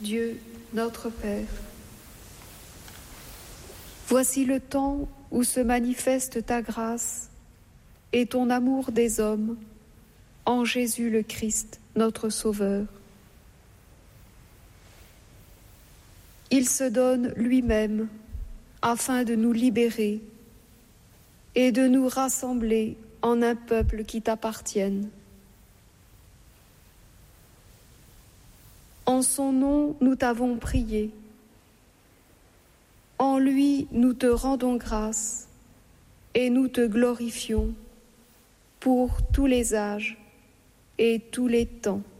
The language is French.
Dieu, notre Père, voici le temps où se manifeste ta grâce et ton amour des hommes en Jésus le Christ, notre Sauveur. Il se donne lui-même afin de nous libérer et de nous rassembler en un peuple qui t'appartienne. En son nom, nous t'avons prié. En lui, nous te rendons grâce et nous te glorifions pour tous les âges et tous les temps.